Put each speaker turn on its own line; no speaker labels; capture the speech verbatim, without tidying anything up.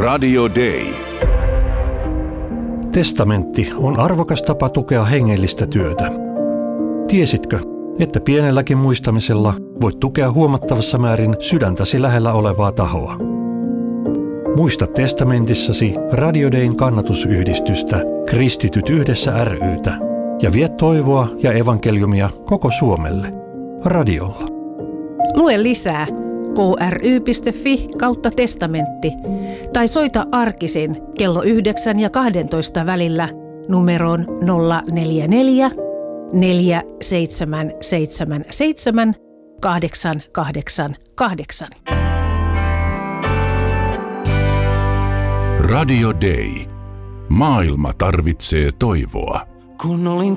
Radio Day.
Testamentti on arvokas tapa tukea hengellistä työtä. Tiesitkö, että pienelläkin muistamisella voit tukea huomattavassa määrin sydäntäsi lähellä olevaa tahoa? Muista testamentissasi Radio Dayn kannatusyhdistystä Kristityt yhdessä ry:tä ja vie toivoa ja evankeliumia koko Suomelle radiolla.
Lue lisää kry.fi kautta testamentti tai soita arkisin kello yhdeksän ja kahdentoista välillä numeroon nolla neljä neljä, neljä seitsemän seitsemän seitsemän, kahdeksan kahdeksan kahdeksan.
Radio Day. Maailma tarvitsee toivoa.
Kun olin